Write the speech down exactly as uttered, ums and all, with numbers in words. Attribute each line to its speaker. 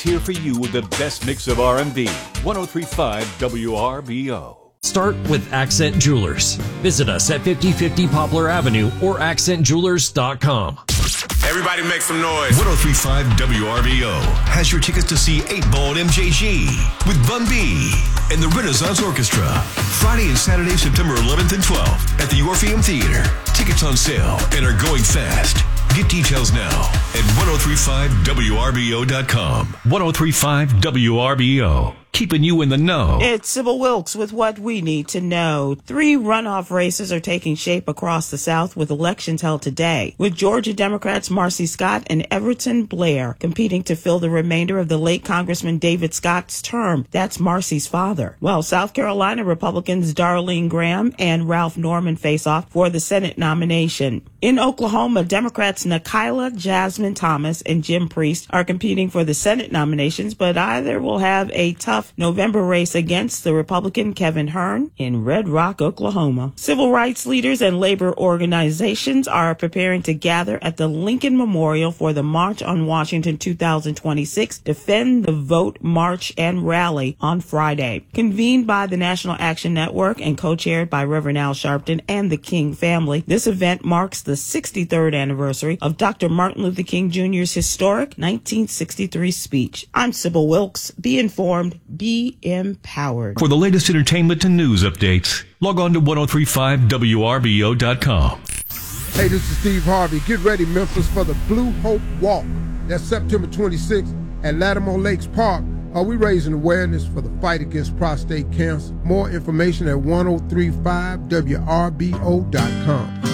Speaker 1: Here for you with the best mix of R and B. one oh three point five W R B O.
Speaker 2: Start with Accent Jewelers. Visit us at fifty fifty Poplar Avenue or accent jewelers dot com.
Speaker 3: Everybody make some noise.
Speaker 4: one oh three point five W R B O has your tickets to see eight ball at M J G with Bun B and the Renaissance Orchestra. Friday and Saturday, September eleventh and twelfth at the Orpheum Theater. Tickets on sale and are going fast. Get details now at ten thirty-five W R B O dot com. ten thirty-five W R B O. Keeping you in the know.
Speaker 5: It's Sybil Wilkes with what we need to know. Three runoff races are taking shape across the South with elections held today, with Georgia Democrats Marcy Scott and Everton Blair competing to fill the remainder of the late Congressman David Scott's term. That's Marcy's father. While South Carolina Republicans Darlene Graham and Ralph Norman face off for the Senate nomination. In Oklahoma, Democrats Nikayla Jasmine Thomas and Jim Priest are competing for the Senate nominations, but either will have a tough November race against the Republican Kevin Hern in Red Rock, Oklahoma. Civil rights leaders and labor organizations are preparing to gather at the Lincoln Memorial for the March on Washington two thousand twenty-six Defend the Vote March and Rally on Friday. Convened by the National Action Network and co-chaired by Reverend Al Sharpton and the King family, this event marks the sixty-third anniversary of Doctor Martin Luther King Junior's historic nineteen sixty-three speech. I'm Sybil Wilkes. Be informed. Be empowered.
Speaker 4: For the latest entertainment and news updates, log on to ten thirty-five W R B O dot com.
Speaker 6: Hey, this is Steve Harvey. Get ready, Memphis, for the Blue Hope Walk. That's September twenty-sixth at Lattimore Lakes Park. Are we raising awareness for the fight against prostate cancer? More information at ten thirty-five W R B O dot com.